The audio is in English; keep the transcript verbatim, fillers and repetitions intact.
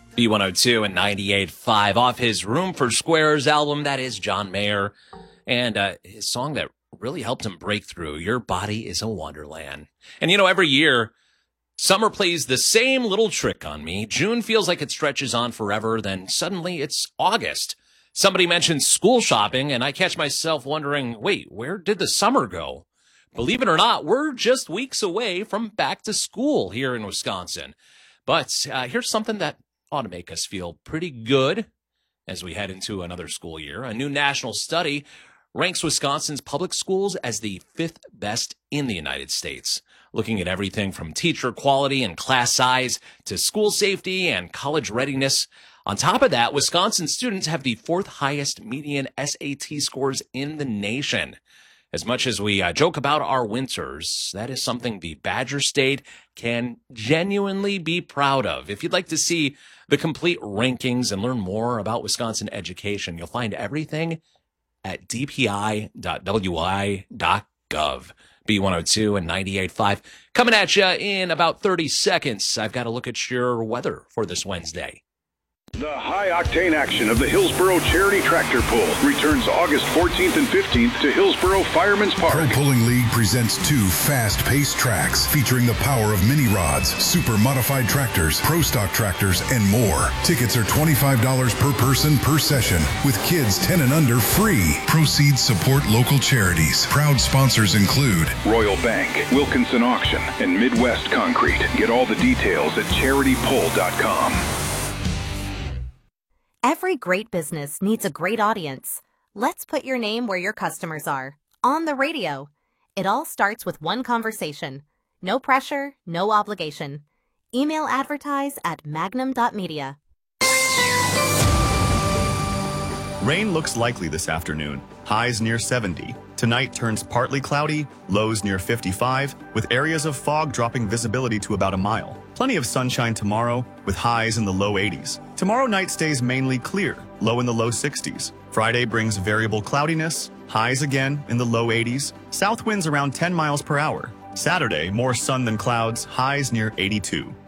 B one oh two and ninety-eight point five off his Room for Squares album. That is John Mayer. And uh, his song that really helped him break through, Your Body is a Wonderland. And, you know, every year, summer plays the same little trick on me. June feels like it stretches on forever. Then suddenly it's August. Somebody mentions school shopping, and I catch myself wondering, wait, where did the summer go? Believe it or not, we're just weeks away from back to school here in Wisconsin. But uh, here's something that ought to make us feel pretty good as we head into another school year. A new national study ranks Wisconsin's public schools as the fifth best in the United States, looking at everything from teacher quality and class size to school safety and college readiness. On top of that, Wisconsin students have the fourth highest median S A T scores in the nation. As much as we uh, joke about our winters, that is something the Badger State can genuinely be proud of. If you'd like to see the complete rankings and learn more about Wisconsin education, you'll find everything at d p i dot w i dot gov. B one oh two and ninety-eight point five coming at you in about thirty seconds. I've got to look at your weather for this Wednesday. The high-octane action of the Hillsboro Charity Tractor Pull returns August fourteenth and fifteenth to Hillsboro Fireman's Park. Pro Pulling League presents two fast-paced tracks featuring the power of mini rods, super modified tractors, pro stock tractors, and more. Tickets are twenty-five dollars per person per session, with kids ten and under free. Proceeds support local charities. Proud sponsors include Royal Bank, Wilkinson Auction, and Midwest Concrete. Get all the details at charity pull dot com. Every great business needs a great audience. Let's put your name where your customers are. On the radio. It all starts with one conversation. No pressure, no obligation. Email advertise at magnum dot media. Rain looks likely this afternoon. Highs near seventy. Tonight turns partly cloudy, lows near fifty-five, with areas of fog dropping visibility to about a mile. Plenty of sunshine tomorrow, with highs in the low eighties. Tomorrow night stays mainly clear, low in the low sixties. Friday brings variable cloudiness, highs again in the low eighties, south winds around ten miles per hour. Saturday, more sun than clouds, highs near eighty-two.